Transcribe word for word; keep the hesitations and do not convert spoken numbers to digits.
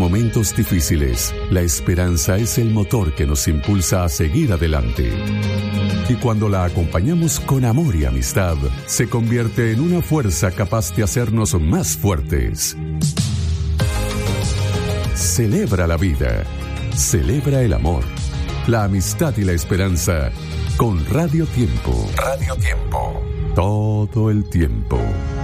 momentos difíciles, la esperanza es el motor que nos impulsa a seguir adelante. Y cuando la acompañamos con amor y amistad, se convierte en una fuerza capaz de hacernos más fuertes. Celebra la vida, celebra el amor, la amistad y la esperanza con Radio Tiempo. Radio Tiempo. Todo el tiempo.